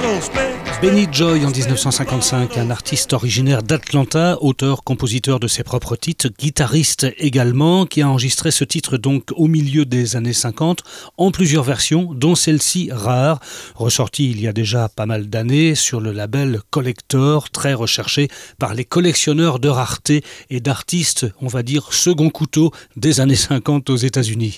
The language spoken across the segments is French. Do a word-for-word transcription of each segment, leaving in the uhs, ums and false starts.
Benny Joy en dix-neuf cent cinquante-cinq, un artiste originaire d'Atlanta, auteur, compositeur de ses propres titres, guitariste également, qui a enregistré ce titre donc au milieu des années cinquante en plusieurs versions, dont celle-ci rare, ressortie il y a déjà pas mal d'années sur le label Collector, très recherché par les collectionneurs de raretés et d'artistes, on va dire second couteau des années cinquante aux États-Unis.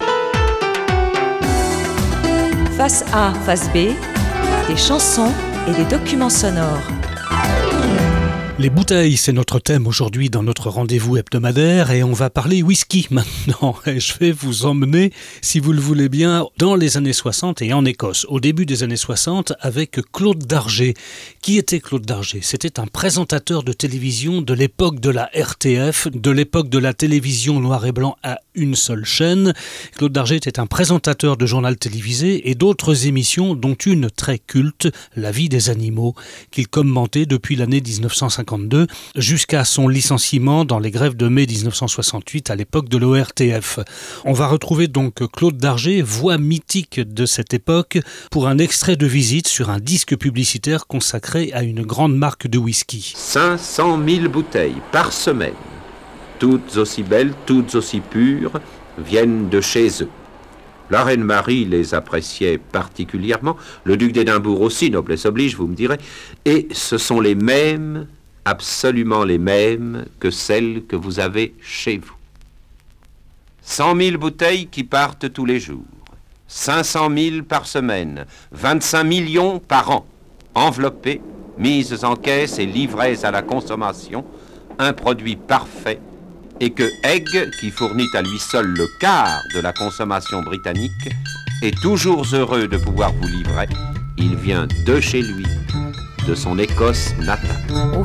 Face A, face B, des chansons et des documents sonores. Les bouteilles, c'est notre thème aujourd'hui dans notre rendez-vous hebdomadaire et on va parler whisky maintenant. Et je vais vous emmener, si vous le voulez bien, dans les années soixante et en Écosse, au début des années soixante avec Claude Darger. Qui était Claude Darger ? C'était un présentateur de télévision de l'époque de la R T F, de l'époque de la télévision noir et blanc à une seule chaîne. Claude Darger était un présentateur de journal télévisé et d'autres émissions, dont une très culte, La vie des animaux, qu'il commentait depuis l'année dix-neuf cent cinquante-deux jusqu'à son licenciement dans les grèves de mai dix-neuf cent soixante-huit à l'époque de l'O R T F. On va retrouver donc Claude Darger, voix mythique de cette époque, pour un extrait de visite sur un disque publicitaire consacré à une grande marque de whisky. cinq cent mille bouteilles par semaine, toutes aussi belles, toutes aussi pures, viennent de chez eux. La reine Marie les appréciait particulièrement, le duc d'Édimbourg aussi, noblesse oblige, vous me direz, et ce sont les mêmes, absolument les mêmes, que celles que vous avez chez vous. cent mille bouteilles qui partent tous les jours, cinq cent mille par semaine, vingt-cinq millions par an, enveloppées, mises en caisse et livrées à la consommation, un produit parfait, et que Egg, qui fournit à lui seul le quart de la consommation britannique, est toujours heureux de pouvoir vous livrer. Il vient de chez lui, de son Écosse natale.